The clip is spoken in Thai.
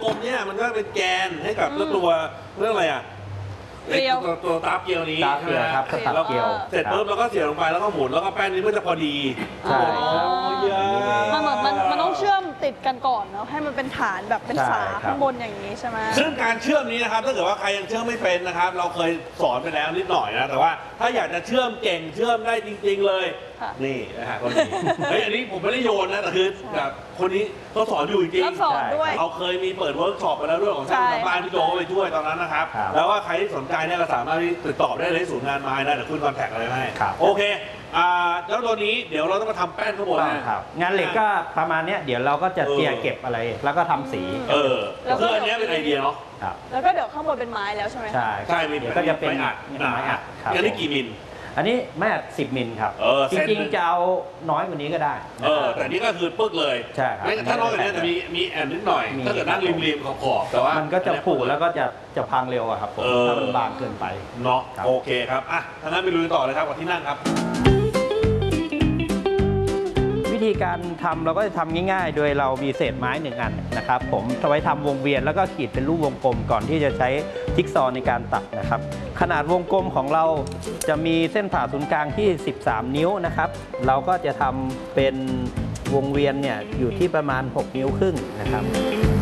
ลมๆเนี่ยมันก็เป็นแกนให้กับตัวเรื่องอะไรอ่ะตัวตาเกียวนี้ตาเกียวครับตาเกียวเสร็จปุ๊บแล้วก็เสียบลงไปแล้วก็หมุนแล้วก็แป้นนี้มันจะพอดีใช่มันต้องเชื่อมติดกันก่อนเนาะให้มันเป็นฐานแบบเป็นฝาข้างบนอย่างนี้ใช่ไหมซึ่งการเชื่อมนี้นะครับถ้าเกิดว่าใครยังเชื่อมไม่เป็นนะครับเราเคยสอนไปแล้วนิดหน่อยนะแต่ว่าถ้าอยากจะเชื่อมเก่งเชื่อมได้จริงๆเลยนี่นะฮะคนนี้อันนี้ผมไม่ได้โยนนะแต่คือแบบคนนี้เขาสอนอยู่จริงๆสอนด้วยเขาเคยมีเปิดเวิร์กช็อปไปแล้วด้วยของช่างทำบ้านพี่โจไปช่วยตอนนั้นนะครับแล้วว่าใครที่สนใจเนี่ยก็สามารถติดต่อได้เลยศูนย์งานไม้นะเดี๋ยวขึ้นคอนแทคอะไรให้โอเคแล้วตัวนี้เดี๋ยวเราต้องมาทำแป้นข้างบนนะครับงานเหล็กก็ประมาณนี้เดี๋ยวเราก็จะเตรียมเก็บอะไรแล้วก็ทำสีคืออันนี้เป็นไอเดียเนาะแล้วก็เดี๋ยวข้างบนเป็นไม้แล้วใช่ไหมใช่เดี๋ยวก็จะเป็นไม้อัดครับอันนี้กี่มิลอันนี้แม่10 มิลครับจริงๆจะเอาน้อยกว่านี้ก็ได้แต่นี่ก็คือปึ๊กเลยใช่ครับถ้าน้อยกว่านี้จะมีแอนนิดหน่อยถ้าเกิดนั่งริมๆขอบแต่ว่ามันก็จะผุแล้วก็จะพังเร็วครับผมถ้ามันบางเกินไปเนาะโอเคครับถ้างั้นไปดูต่อเลยครับกับที่นั่งครับวิธีการทำเราก็จะทำง่ายๆโดยเรามีเศษไม้1 อันนะครับผมเอาไว้ทำวงเวียนแล้วก็ขีดเป็นรูปวงกลมก่อนที่จะใช้จิ๊กซอว์ในการตัดนะครับขนาดวงกลมของเราจะมีเส้นผ่าศูนย์กลางที่13 นิ้วนะครับเราก็จะทำเป็นวงเวียนเนี่ยอยู่ที่ประมาณ6 นิ้วครึ่งนะครับ